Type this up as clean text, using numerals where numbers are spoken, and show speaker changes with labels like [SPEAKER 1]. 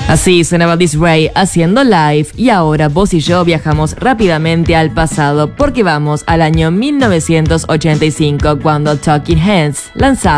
[SPEAKER 1] Así sonaba Disraeli haciendo live, y ahora vos y yo viajamos rápidamente al pasado porque vamos al año 1985 cuando Talking Heads lanzaba